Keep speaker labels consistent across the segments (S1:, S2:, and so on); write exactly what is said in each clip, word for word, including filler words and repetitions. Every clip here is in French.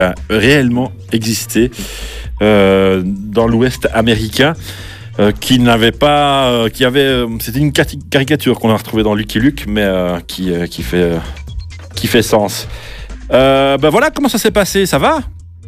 S1: a réellement existé euh, dans l'Ouest américain, euh, qui n'avait pas, euh, qui avait, euh, c'était une caricature qu'on a retrouvée dans Lucky Luke, mais euh, qui euh, qui fait euh, qui fait sens. Euh, ben voilà comment ça s'est passé, ça va?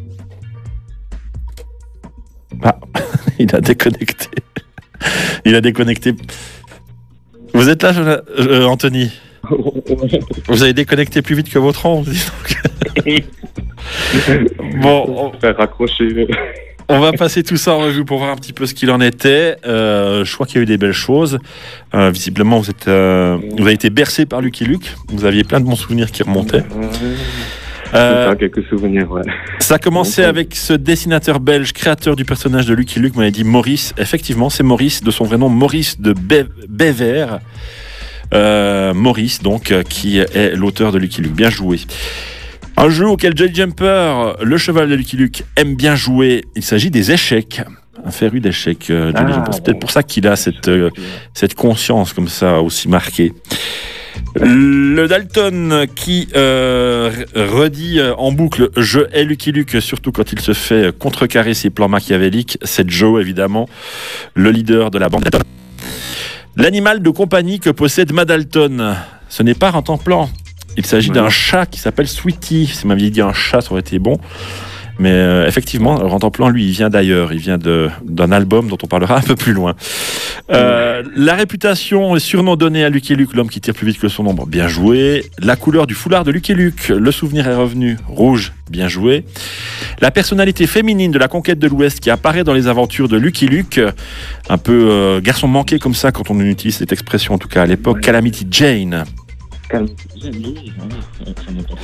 S1: Ah, il a déconnecté. Il a déconnecté. Vous êtes là, euh, Anthony? Vous avez déconnecté plus vite que votre onde, dis donc. Bon, on,
S2: faire raccrocher.
S1: On va passer tout ça en revue pour voir un petit peu ce qu'il en était. Euh, je crois qu'il y a eu des belles choses. Euh, visiblement, vous êtes, euh, vous avez été bercé par Lucky Luke. Vous aviez plein de bons souvenirs qui remontaient.
S2: Euh, ça, quelques souvenirs, ouais.
S1: Ça a commencé avec ce dessinateur belge, créateur du personnage de Lucky Luke, m'avait dit Maurice. Effectivement, c'est Maurice, de son vrai nom, Maurice de Be- Bévert. Euh, Maurice, donc, euh, qui est l'auteur de Lucky Luke. Bien joué. Un jeu auquel Jolly Jumper, le cheval de Lucky Luke, aime bien jouer. Il s'agit des échecs. Un féru d'échecs, euh, Jolly ah, Jumper. C'est bon. Peut-être pour ça qu'il a cette, euh, cette conscience comme ça aussi marquée. Le Dalton qui euh, redit en boucle « Je hais Lucky Luke », surtout quand il se fait contrecarrer ses plans machiavéliques. C'est Joe, évidemment, le leader de la bande. L'animal de compagnie que possède Madalton, ce n'est pas Rantanplan. Il s'agit ouais. d'un chat qui s'appelle Sweetie. Si vous m'aviez dit un chat, ça aurait été bon. Mais euh, effectivement, Rantanplan, lui, il vient d'ailleurs. Il vient de, d'un album dont on parlera un peu plus loin. Euh, ouais. La réputation et surnom donné à Lucky Luke, l'homme qui tire plus vite que son ombre, bien joué. La couleur du foulard de Lucky Luke, le souvenir est revenu, rouge, bien joué. La personnalité féminine de la conquête de l'Ouest qui apparaît dans les aventures de Lucky Luke, un peu euh, garçon manqué comme ça quand on utilise cette expression, en tout cas à l'époque, ouais. Calamity Jane. Calamity Jane, oui, oui.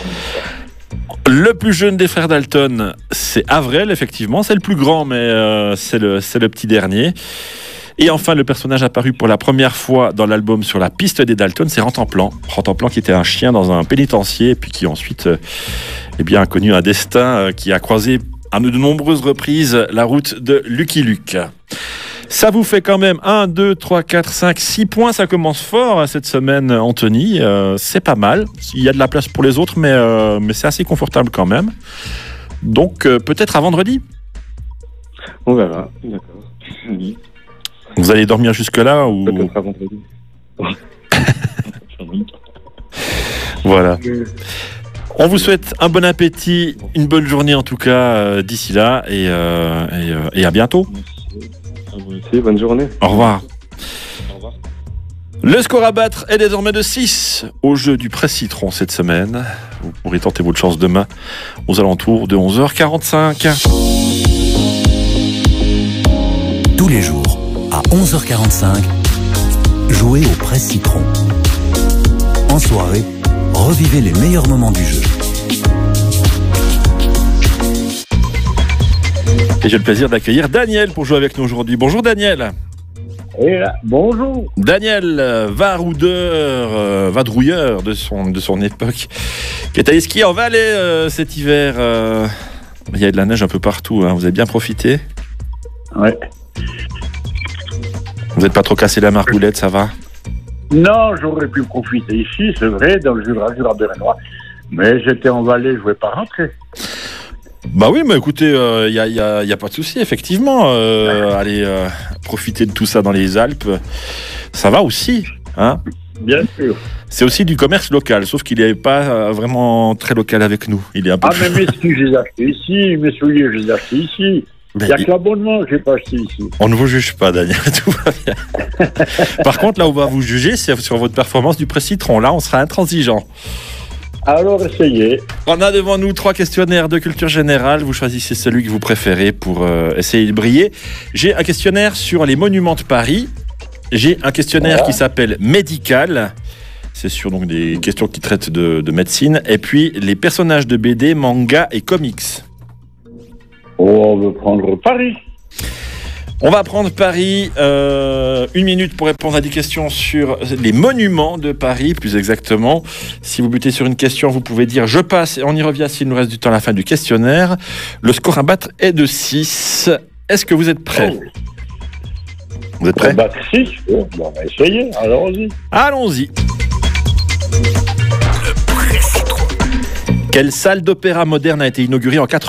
S1: Le plus jeune des frères Dalton, c'est Avril, effectivement. C'est le plus grand, mais euh, c'est, le, c'est le petit dernier. Et enfin, le personnage apparu pour la première fois dans l'album Sur la piste des Dalton, c'est Rantanplan. Rantanplan qui était un chien dans un pénitencier, puis qui ensuite euh, eh bien, a connu un destin euh, qui a croisé à de nombreuses reprises la route de Lucky Luke. Ça vous fait quand même un, deux, trois, quatre, cinq, six points. Ça commence fort cette semaine, Anthony. Euh, c'est pas mal. Il y a de la place pour les autres, mais, euh, mais c'est assez confortable quand même. Donc, euh, peut-être à vendredi.
S2: On verra. D'accord. Oui.
S1: Vous allez dormir jusque-là ou...
S2: Peut-être à vendredi.
S1: Voilà. On vous souhaite un bon appétit, une bonne journée en tout cas euh, d'ici là, et, euh, et, euh, et à bientôt.
S2: À vous aussi, bonne journée.
S1: Au revoir. Au revoir. Le score à battre est désormais de six au jeu du Presse Citron cette semaine. Vous pourrez tenter votre chance demain aux alentours de onze heures quarante-cinq.
S3: Tous les jours à onze heures quarante-cinq, jouez au Presse Citron. En soirée, revivez les meilleurs moments du jeu.
S1: Et j'ai le plaisir d'accueillir Daniel pour jouer avec nous aujourd'hui. Bonjour Daniel.
S4: Et là, bonjour.
S1: Daniel, varoudeur, euh, vadrouilleur de son, de son époque, qui est allé skier en Valais euh, cet hiver. Euh, il y a de la neige un peu partout, hein. Vous avez bien profité?
S4: Ouais.
S1: Vous n'êtes pas trop cassé la margoulette, ça va?
S4: Non, j'aurais pu profiter ici, c'est vrai, dans le Jura, Jura bernois. Mais j'étais en Valais, je ne vais pas rentrer.
S1: Bah oui, mais écoutez, il euh, n'y a, y a, y a pas de souci, effectivement. Euh, allez euh, profiter de tout ça dans les Alpes, ça va aussi, hein?
S4: Bien sûr.
S1: C'est aussi du commerce local, sauf qu'il n'est pas euh, vraiment très local avec nous. Il est un peu
S4: ah, mais mes skis, je les ai achetés ici, mes souliers, je les ai achetés ici. Il n'y a il... que l'abonnement que je n'ai pas acheté ici.
S1: On ne vous juge pas, Daniel, tout va bien. Par contre, là où on va vous juger, c'est sur votre performance du Presse Citron. Là, on sera intransigeant.
S4: Alors, essayez.
S1: On a devant nous trois questionnaires de culture générale. Vous choisissez celui que vous préférez pour euh, essayer de briller. J'ai un questionnaire sur les monuments de Paris. J'ai un questionnaire voilà. qui s'appelle Médical. C'est sur donc, des questions qui traitent de, de médecine. Et puis, les personnages de B D, manga et comics.
S4: Oh, on veut prendre Paris.
S1: On va prendre Paris, euh, une minute pour répondre à des questions sur les monuments de Paris, plus exactement. Si vous butez sur une question, vous pouvez dire « je passe » et on y revient s'il nous reste du temps à la fin du questionnaire. Le score à battre est de six. Est-ce que vous êtes prêts?
S4: Oh.
S1: Vous êtes prêts?
S4: Battre six, bon, on va essayer, allons-y.
S1: Allons-y. Quelle salle d'opéra moderne a été inaugurée en